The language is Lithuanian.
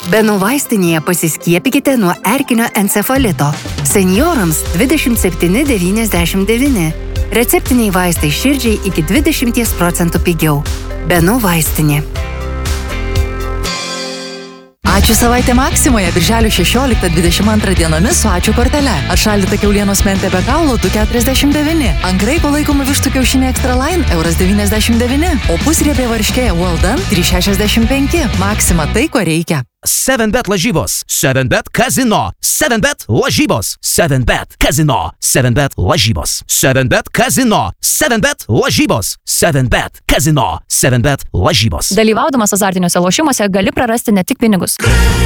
Benu vaistinėje pasiskiepykite nuo erkinio encefalito. Senjorams 27,99. Receptiniai vaistai širdžiai iki 20% pigiau. Benu vaistinė. Ačiū savaitė Maksimoje, birželio 16-22 dienomis su ačiū kortele. Atšaldyta kiaulienos mentė be kaulo 2,49. Ant graiko laikomų vištų kiaušiniai Extra Line €1,99. O pusriebė varškė Well Done 3,65. Maksima tai, ko reikia. 7bet lažybos, 7bet kazino, 7bet lažybos, 7bet kazino, 7bet lažybos, 7bet kazino, 7bet lažybos, 7bet kazino, 7bet lažybos. Dalyvaudamas azartiniuose lošimuose gali prarasti ne tik pinigus.